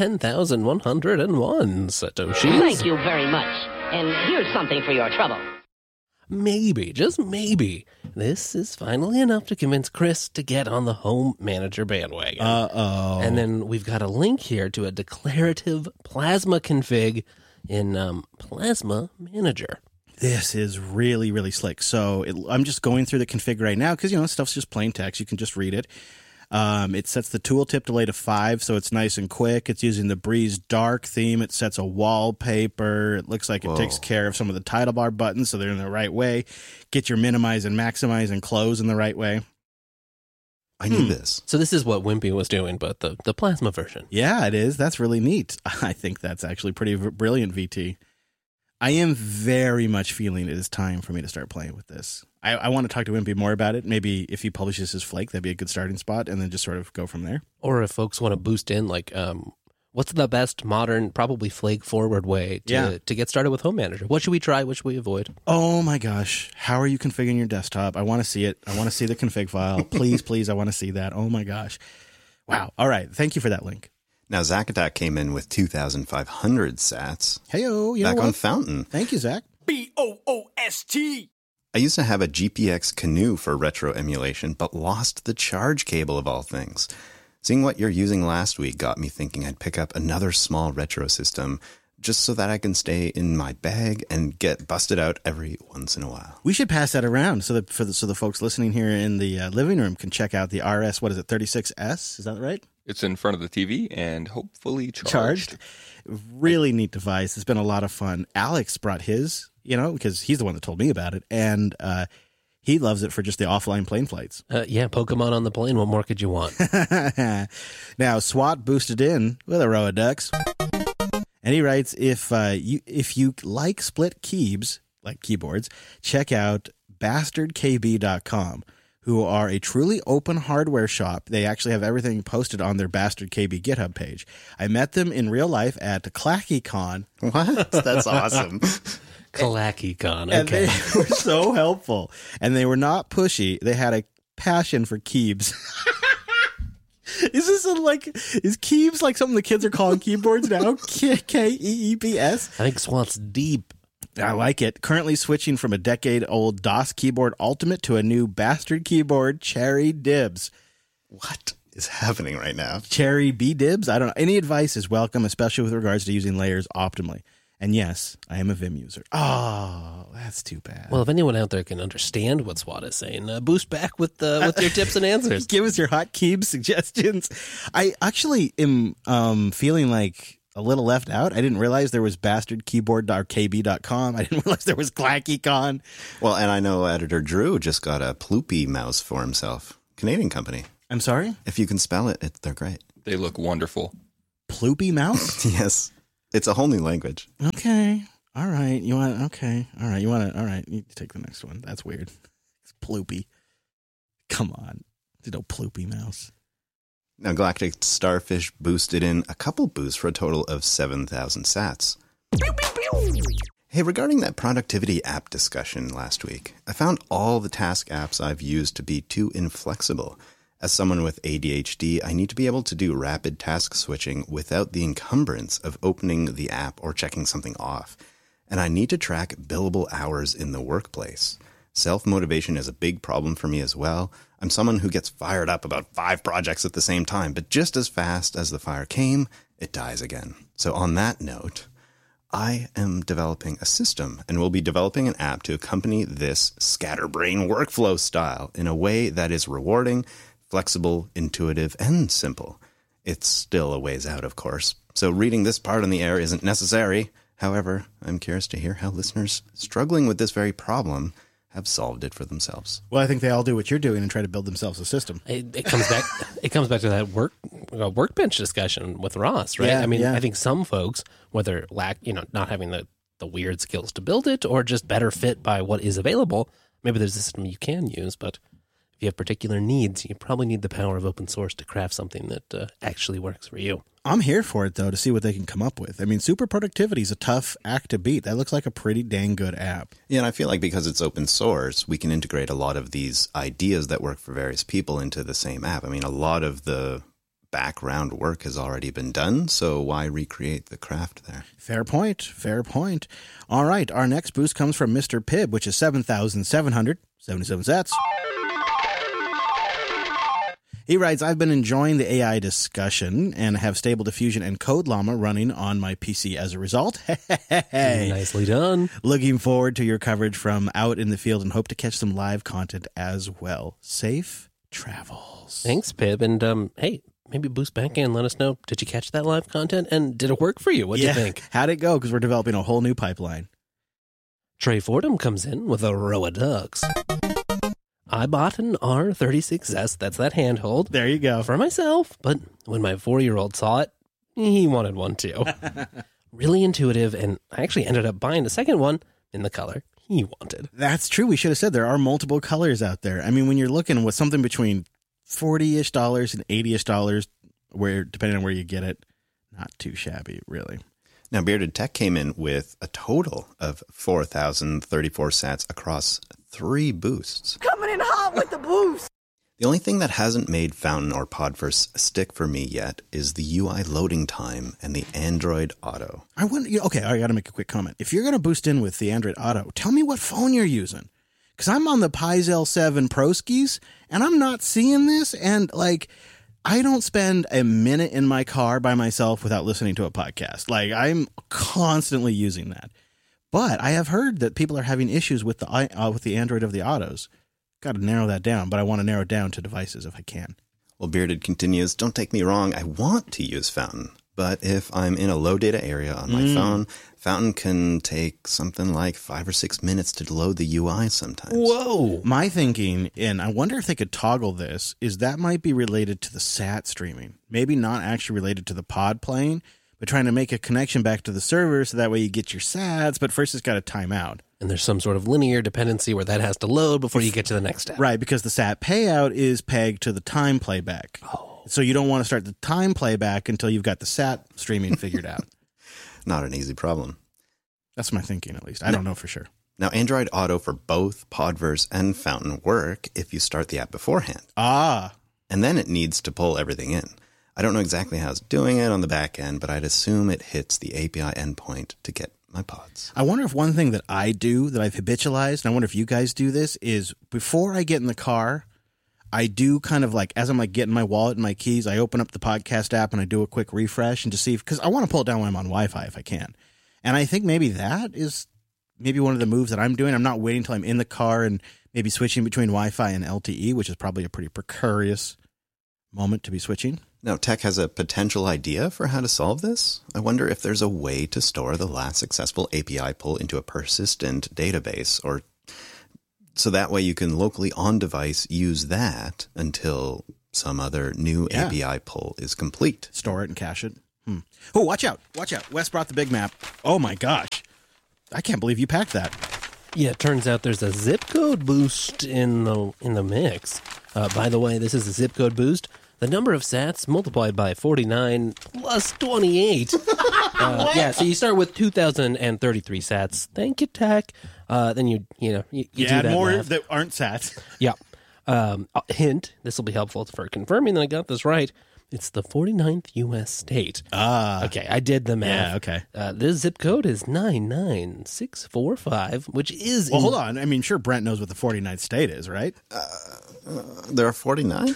10,101 Satoshis. Thank you very much. And here's something for your trouble. Maybe, just maybe, this is finally enough to convince Chris to get on the home manager bandwagon. Uh-oh. And then we've got a link here to a declarative Plasma config in Plasma Manager. This is really, really slick. So I'm just going through the config right now because, stuff's just plain text. You can just read it. It sets the tooltip delay to 5, so it's nice and quick. It's using the Breeze Dark theme. It sets a wallpaper. It looks like it takes care of some of the title bar buttons, so they're in the right way. Get your minimize and maximize and close in the right way. I need this. So this is what Wimpy was doing, but the Plasma version. Yeah, it is. That's really neat. I think that's actually pretty brilliant, VT. I am very much feeling it is time for me to start playing with this. I want to talk to Wimpy more about it. Maybe if he publishes his Flake, that'd be a good starting spot, and then just sort of go from there. Or if folks want to boost in, what's the best modern, probably Flake forward way to get started with Home Manager? What should we try? What should we avoid? Oh my gosh. How are you configuring your desktop? I want to see it. I want to see the config file. Please, I want to see that. Oh my gosh. Wow. All right. Thank you for that link. Now, Zach Attack came in with 2,500 sats. Hey-o, back on Fountain. Thank you, Zach. BOOST. I used to have a GPX Canoe for retro emulation, but lost the charge cable of all things. Seeing what you're using last week got me thinking I'd pick up another small retro system just so that I can stay in my bag and get busted out every once in a while. We should pass that around so that so the folks listening here in the living room can check out the RS, 36S? Is that right? It's in front of the TV and hopefully charged. Really neat device. It's been a lot of fun. Alex brought his, because he's the one that told me about it. And he loves it for just the offline plane flights. Yeah, Pokemon on the plane. What more could you want? Now, SWAT boosted in with a row of ducks. And he writes, if you like split keybs, like keyboards, check out bastardkb.com. who are a truly open hardware shop. They actually have everything posted on their Bastard KB GitHub page. I met them in real life at ClackyCon. What? That's awesome. ClackyCon, okay. And they were so helpful. And they were not pushy. They had a passion for keybs. Is keybs like something the kids are calling keyboards now? Keebs? I think SWAT's deep. I like it. Currently switching from a decade-old DOS keyboard Ultimate to a new Bastard keyboard, Cherry Dibs. What is happening right now? Cherry B Dibs? I don't know. Any advice is welcome, especially with regards to using layers optimally. And yes, I am a Vim user. Oh, that's too bad. Well, if anyone out there can understand what Swat is saying, boost back with your tips and answers. Give us your hotkey suggestions. I actually am feeling like a little left out. I didn't realize there was bastardkeyboard.kb.com. I didn't realize there was ClackyCon. Well, and I know editor Drew just got a Ploopy mouse for himself. Canadian company. I'm sorry? If you can spell it, they're great. They look wonderful. Ploopy mouse? Yes. It's a whole new language. Okay. All right. You want okay. All right. All right. You take the next one. That's weird. It's Ploopy. Come on. There's no Ploopy mouse. Now, Galactic Starfish boosted in a couple boosts for a total of 7,000 sats. Hey, regarding that productivity app discussion last week, I found all the task apps I've used to be too inflexible. As someone with ADHD, I need to be able to do rapid task switching without the encumbrance of opening the app or checking something off. And I need to track billable hours in the workplace. Self-motivation is a big problem for me as well. I'm someone who gets fired up about 5 projects at the same time, but just as fast as the fire came, it dies again. So on that note, I am developing a system and will be developing an app to accompany this scatterbrain workflow style in a way that is rewarding, flexible, intuitive, and simple. It's still a ways out, of course, so reading this part on the air isn't necessary. However, I'm curious to hear how listeners struggling with this very problem have solved it for themselves. Well, I think they all do what you're doing and try to build themselves a system. It comes back. It comes back to that workbench discussion with Ross, right? Yeah, I mean, yeah. I think some folks, whether not having the weird skills to build it, or just better fit by what is available, maybe there's a system you can use, but if you have particular needs, you probably need the power of open source to craft something that actually works for you. I'm here for it, though, to see what they can come up with. I mean, super productivity is a tough act to beat. That looks like a pretty dang good app. Yeah, and I feel like because it's open source, we can integrate a lot of these ideas that work for various people into the same app. I mean, a lot of the background work has already been done, so why recreate the craft there? Fair point. Fair point. All right, our next boost comes from Mr. Pibb, which is 7,777 sats. He writes, I've been enjoying the AI discussion and have Stable Diffusion and Code Llama running on my PC as a result. Hey. Nicely done. Looking forward to your coverage from out in the field and hope to catch some live content as well. Safe travels. Thanks, Pibb. And hey, maybe boost back in and let us know, did you catch that live content? And did it work for you? What'd you think? How'd it go? Because we're developing a whole new pipeline. Trey Fordham comes in with a row of ducks. I bought an R36S, that's that handhold. There you go. For myself, but when my 4-year-old saw it, he wanted one too. Really intuitive, and I actually ended up buying the second one in the color he wanted. That's true. We should have said there are multiple colors out there. I mean, when you're looking with something between $40-ish and $80-ish, where depending on where you get it, not too shabby, really. Now, Bearded Tech came in with a total of 4,034 sats across 3 boosts. Coming in hot with the boost. The only thing that hasn't made Fountain or Podverse stick for me yet is the UI loading time and the Android Auto. I wonder. Okay, I got to make a quick comment. If you're going to boost in with the Android Auto, tell me what phone you're using. Because I'm on the Pixel 7 Pro skis, and I'm not seeing this. And, like, I don't spend a minute in my car by myself without listening to a podcast. Like, I'm constantly using that. But I have heard that people are having issues with the Android of the Autos. Got to narrow that down, but I want to narrow it down to devices if I can. Well, Bearded continues, don't take me wrong, I want to use Fountain. But if I'm in a low data area on my phone, Fountain can take something like 5 or 6 minutes to load the UI sometimes. Whoa! My thinking, and I wonder if they could toggle this, is that might be related to the SAT streaming. Maybe not actually related to the pod playing, but trying to make a connection back to the server so that way you get your sats, but first it's got to time out. And there's some sort of linear dependency where that has to load before you get to the next step. Right, because the SAT payout is pegged to the time playback. Oh. So you don't want to start the time playback until you've got the SAT streaming figured out. Not an easy problem. That's my thinking, at least. I don't know for sure. Now, Android Auto for both Podverse and Fountain work if you start the app beforehand. Ah. And then it needs to pull everything in. I don't know exactly how it's doing it on the back end, but I'd assume it hits the API endpoint to get my pods. I wonder if one thing that I do that I've habitualized, and I wonder if you guys do this, is before I get in the car, I do kind of like, as I'm like getting my wallet and my keys, I open up the podcast app and I do a quick refresh and just see, because I want to pull it down when I'm on Wi-Fi if I can. And I think maybe that is maybe one of the moves that I'm doing. I'm not waiting until I'm in the car and maybe switching between Wi-Fi and LTE, which is probably a pretty precarious moment to be switching. Now, Tech has a potential idea for how to solve this. I wonder if there's a way to store the last successful API pull into a persistent database, or so that way you can locally on device use that until some other new API pull is complete. Store it and cache it. Oh, watch out. Watch out. Wes brought the big map. Oh my gosh. I can't believe you packed that. Yeah, it turns out there's a zip code boost in the mix. By the way, this is a zip code boost. The number of sats multiplied by 49 plus 28. Yeah, so you start with 2,033 sats. Thank you, Tech. Then you do that more math. that aren't sats. Yeah. Hint, this will be helpful for confirming that I got this right. It's the 49th U.S. state. Okay, I did the math. Yeah, okay. This zip code is 99645, which is... Well, hold on. I mean, sure, Brent knows what the 49th state is, right? There are 49?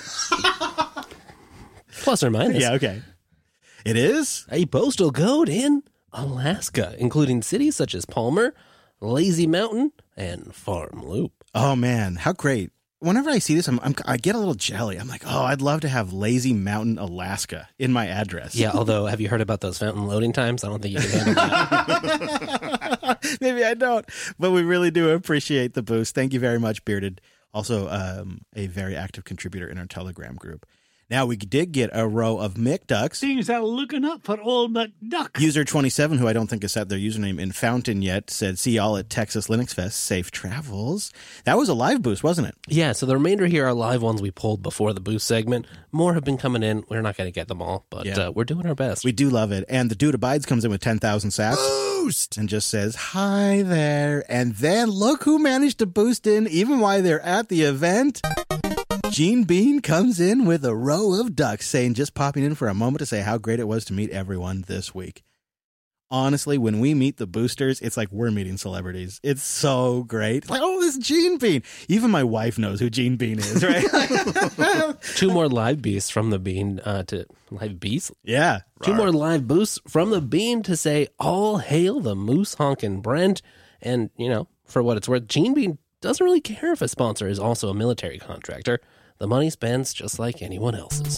Plus or minus. Yeah, okay. It is? A postal code in Alaska, including cities such as Palmer, Lazy Mountain, and Farm Loop. Oh, man. How great. Whenever I see this, I get a little jelly. I'm like, oh, I'd love to have Lazy Mountain, Alaska in my address. Yeah, although, have you heard about those fountain loading times? I don't think you can handle that. Maybe I don't, but we really do appreciate the boost. Thank you very much, Bearded. Also, a very active contributor in our Telegram group. Now, we did get a row of McDucks. Things are looking up for old McDuck. User 27, who I don't think has set their username in Fountain yet, said, see y'all at Texas Linux Fest. Safe travels. That was a live boost, wasn't it? Yeah, so the remainder here are live ones we pulled before the boost segment. More have been coming in. We're not going to get them all, but we're doing our best. We do love it. And the Dude Abides comes in with 10,000 sats. Boost! And just says, hi there. And then look who managed to boost in even while they're at the event. Gene Bean comes in with a row of ducks, saying, just popping in for a moment to say how great it was to meet everyone this week. Honestly, when we meet the boosters, it's like we're meeting celebrities. It's so great. It's like, oh, this Gene Bean. Even my wife knows who Gene Bean is, right? 2 more live beasts from the Bean to live beasts? Yeah. 2 more live boosts from the Bean to say, all hail the Moose Honkin' Brent. And, for what it's worth, Gene Bean doesn't really care if a sponsor is also a military contractor. The money spends just like anyone else's.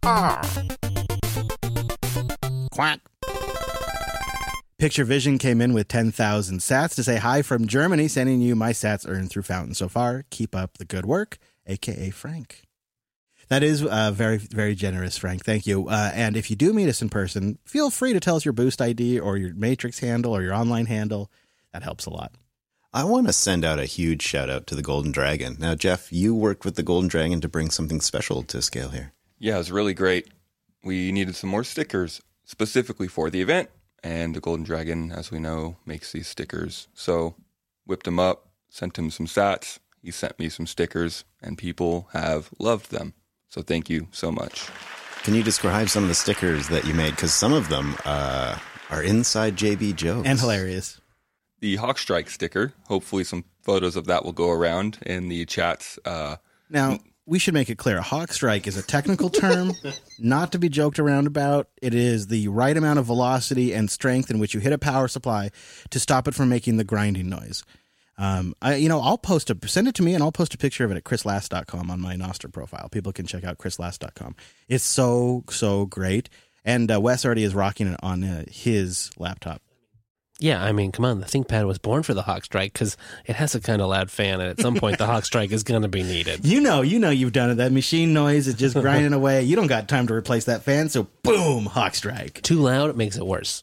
Quack. Picture Vision came in with 10,000 sats to say hi from Germany, sending you my sats earned through Fountain so far. Keep up the good work, a.k.a. Frank. That is very, very generous, Frank. Thank you. And if you do meet us in person, feel free to tell us your boost ID or your Matrix handle or your online handle. That helps a lot. I want to send out a huge shout out to the Golden Dragon. Now, Jeff, you worked with the Golden Dragon to bring something special to scale here. Yeah, it was really great. We needed some more stickers specifically for the event, and the Golden Dragon, as we know, makes these stickers. So whipped him up, sent him some sats. He sent me some stickers, and people have loved them. So thank you so much. Can you describe some of the stickers that you made? Because some of them are inside JB jokes. And hilarious. The Hawkstrike sticker, hopefully some photos of that will go around in the chats. Now, we should make it clear. Hawkstrike is a technical term, not to be joked around about. It is the right amount of velocity and strength in which you hit a power supply to stop it from making the grinding noise. I'll send it to me, and I'll post a picture of it at chrislast.com on my Nostr profile. People can check out chrislast.com. It's so, so great. And Wes already is rocking it on his laptop. Yeah, I mean, come on. The ThinkPad was born for the Hawkstrike because it has a kind of loud fan, and at some point the Hawkstrike is going to be needed. You know you've done it. That machine noise is just grinding away. You don't got time to replace that fan, so boom, Hawkstrike. Too loud, it makes it worse.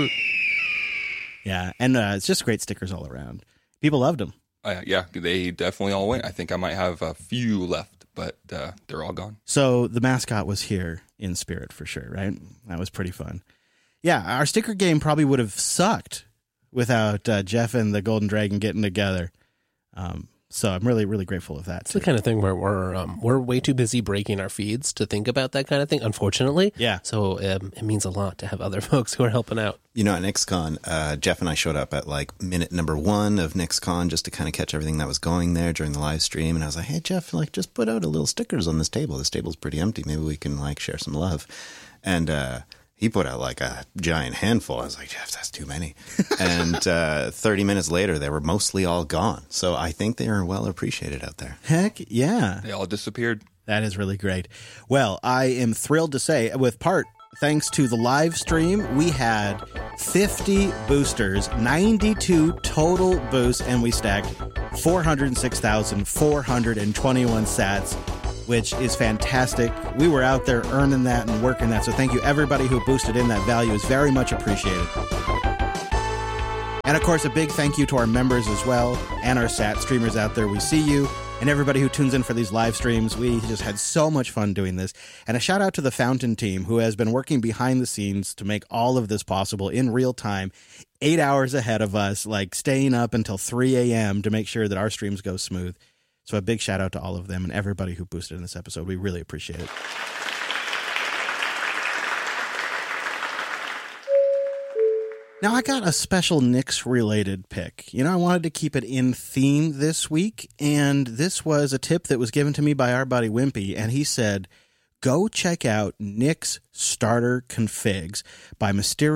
Yeah, and it's just great stickers all around. People loved them. Yeah, they definitely all went. I think I might have a few left, but they're all gone. So the mascot was here in spirit for sure, right? That was pretty fun. Yeah, our sticker game probably would have sucked without Jeff and the Golden Dragon getting together. So I'm really, really grateful of that. It's the kind of thing where we're way too busy breaking our feeds to think about that kind of thing, unfortunately. Yeah. So it means a lot to have other folks who are helping out. At NixCon, Jeff and I showed up at like minute number 1 of NixCon just to kind of catch everything that was going there during the live stream. And I was like, hey, Jeff, just put out a little stickers on this table. This table's pretty empty. Maybe we can share some love. And He put out like a giant handful. I was like, Jeff, that's too many. And 30 minutes later, they were mostly all gone. So I think they are well appreciated out there. Heck yeah. They all disappeared. That is really great. Well, I am thrilled to say, with part thanks to the live stream, we had 50 boosters, 92 total boosts, and we stacked 406,421 sats, which is fantastic. We were out there earning that and working that, so thank you everybody who boosted in. That value is very much appreciated. And of course, a big thank you to our members as well, and our sat streamers out there. We see you. And everybody who tunes in for these live streams. We just had so much fun doing this. And a shout out to the Fountain team, who has been working behind the scenes to make all of this possible in real time, 8 hours ahead of us, like staying up until 3 a.m. to make sure that our streams go smooth. So a big shout out to all of them and everybody who boosted in this episode. We really appreciate it. Now, I got a special Nix-related pick. You know, I wanted to keep it in theme this week, and this was a tip that was given to me by our buddy Wimpy, and he said, go check out Nix Starter Configs by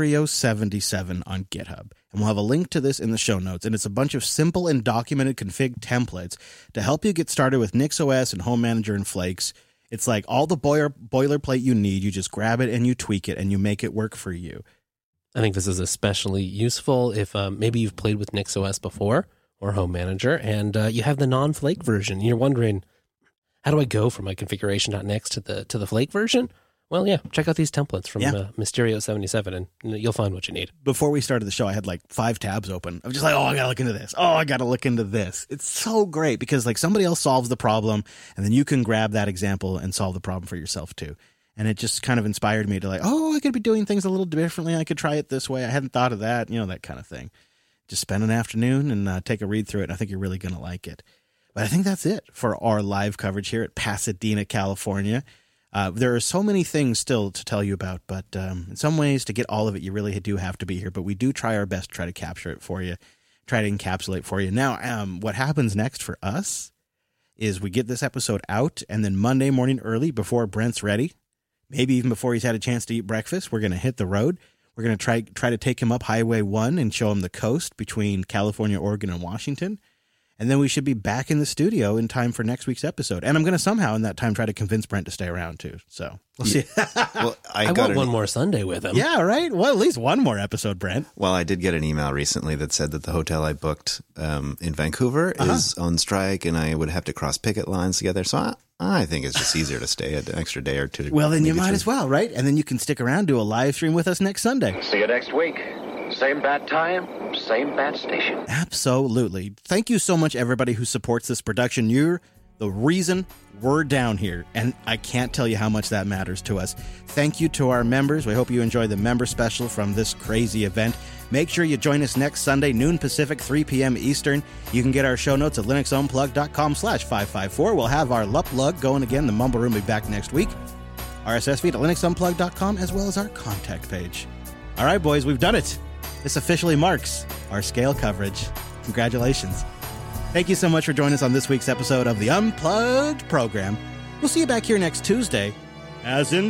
Mysterio77 on GitHub. And we'll have a link to this in the show notes, and it's a bunch of simple and documented config templates to help you get started with NixOS and Home Manager and Flakes. It's like all the boilerplate you need. You just grab it and you tweak it, and you make it work for you. I think this is especially useful if maybe you've played with NixOS before or Home Manager and you have the non-Flake version. You're wondering, how do I go from my configuration.nix to the Flake version? Well, yeah, check out these templates from Mysterio77 and you'll find what you need. Before we started the show, I had like 5 tabs open. I'm just like, oh, I got to look into this. Oh, I got to look into this. It's so great because like somebody else solves the problem and then you can grab that example and solve the problem for yourself too. And it just kind of inspired me to like, oh, I could be doing things a little differently. I could try it this way. I hadn't thought of that, you know, that kind of thing. Just spend an afternoon and take a read through it. And I think you're really going to like it. But I think that's it for our live coverage here at Pasadena, California. There are so many things still to tell you about, but in some ways, to get all of it, you really do have to be here. But we do try our best to try to capture it for you, try to encapsulate for you. Now, what happens next for us is we get this episode out, and then Monday morning early before Brent's ready, maybe even before he's had a chance to eat breakfast, we're going to hit the road. We're going to try to take him up Highway 1 and show him the coast between California, Oregon, and Washington. And then we should be back in the studio in time for next week's episode. And I'm going to somehow in that time try to convince Brent to stay around too. So we'll see. Well, I want one more Sunday with him. Yeah, right? Well, at least one more episode, Brent. Well, I did get an email recently that said that the hotel I booked in Vancouver is on strike and I would have to cross picket lines together. So I think it's just easier to stay an extra day or two. Well, then you might as well, right? And then you can stick around, do a live stream with us next Sunday. See you next week. Same bat time, same bat station. Absolutely. Thank you so much, everybody who supports this production. You're the reason we're down here, and I can't tell you how much that matters to us. Thank you to our members. We hope you enjoy the member special from this crazy event. Make sure you join us next Sunday, noon Pacific, 3 p.m. Eastern. You can get our show notes at linuxunplugged.com/554. We'll have our Luplug going again. The Mumble Room will be back next week. RSS feed at linuxunplugged.com, as well as our contact page. All right, boys, we've done it. This officially marks our scale coverage. Congratulations. Thank you so much for joining us on this week's episode of the Unplugged program. We'll see you back here next Tuesday, as in